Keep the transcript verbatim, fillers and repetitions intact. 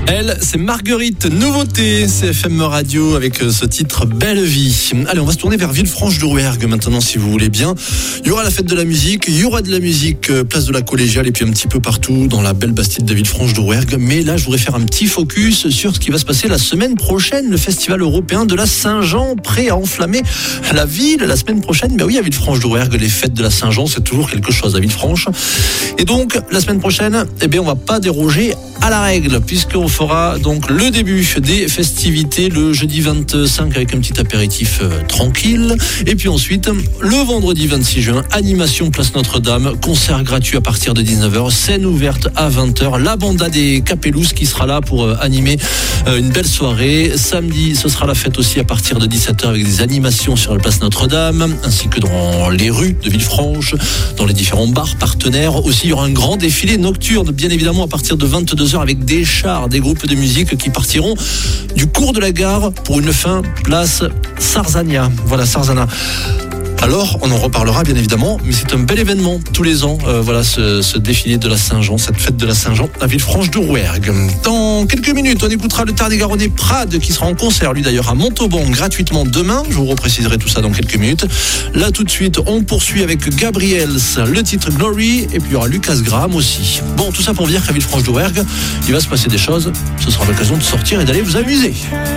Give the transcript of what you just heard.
Elle, c'est Marguerite, nouveauté, C F M Radio avec ce titre Belle Vie. Allez, on va se tourner vers Villefranche-de-Rouergue maintenant, si vous voulez bien. Il y aura la fête de la musique, il y aura de la musique place de la Collégiale et puis un petit peu partout dans la belle Bastide de Villefranche-de-Rouergue. Mais là, je voudrais faire un petit focus sur ce qui va se passer la semaine prochaine, le Festival européen de la Saint-Jean, prêt à enflammer la ville la semaine prochaine. Mais oui, à Villefranche-de-Rouergue, les fêtes de la Saint-Jean, c'est toujours quelque chose à Villefranche. Et donc, la semaine prochaine, eh bien, on va pas déroger à la règle, puisqu'on fera donc le début des festivités le jeudi vingt-cinq avec un petit apéritif euh, tranquille. Et puis ensuite, le vendredi vingt-six juin, animation place Notre-Dame, concert gratuit à partir de dix-neuf heures, scène ouverte à vingt heures, la banda des Capellous qui sera là pour euh, animer euh, une belle soirée. Samedi, ce sera la fête aussi à partir de dix-sept heures avec des animations sur la place Notre-Dame, ainsi que dans les rues de Villefranche, dans les différents bars partenaires. Aussi, il y aura un grand défilé nocturne, bien évidemment, à partir de vingt-deux heures avec des chars, des groupes de musique qui partiront du cours de la gare pour une fin place Sarzania. Voilà, Sarzana. Alors, on en reparlera bien évidemment, mais c'est un bel événement tous les ans. Euh, voilà, ce, ce défilé de la Saint-Jean, cette fête de la Saint-Jean à Villefranche-de-Rouergue. Dans quelques minutes, on écoutera le Tarn-et-Garonne Prade qui sera en concert, lui d'ailleurs, à Montauban gratuitement demain. Je vous repréciserai tout ça dans quelques minutes. Là, tout de suite, on poursuit avec Gabriels, le titre Glory, et puis il y aura Lucas Graham aussi. Bon, tout ça pour dire qu'à Villefranche-de-Rouergue, il va se passer des choses. Ce sera l'occasion de sortir et d'aller vous amuser.